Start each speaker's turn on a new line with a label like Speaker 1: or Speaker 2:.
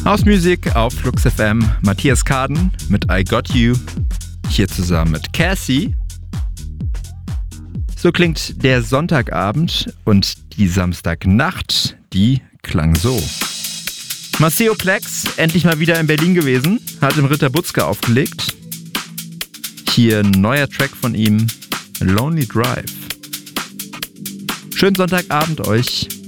Speaker 1: Hausmusik auf Flux FM. Matthias Kaden mit I Got You. Hier zusammen mit Cassie. So klingt der Sonntagabend und die Samstagnacht, die klang so. Maceo Plex, endlich mal wieder in Berlin gewesen, hat im Ritter Butzke aufgelegt. Hier ein neuer Track von ihm, Lonely Drive. Schönen Sonntagabend euch.